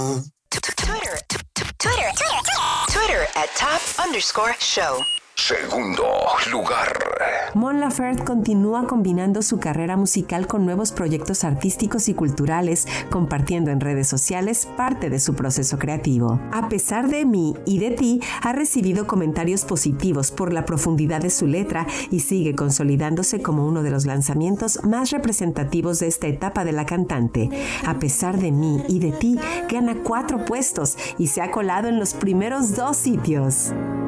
Twitter at top_show. Segundo lugar. Mon Laferte continúa combinando su carrera musical con nuevos proyectos artísticos y culturales, compartiendo en redes sociales parte de su proceso creativo. A pesar de mí y de ti, ha recibido comentarios positivos por la profundidad de su letra y sigue consolidándose como uno de los lanzamientos más representativos de esta etapa de la cantante. A pesar de mí y de ti, gana 4 puestos y se ha colado en los primeros 2 sitios.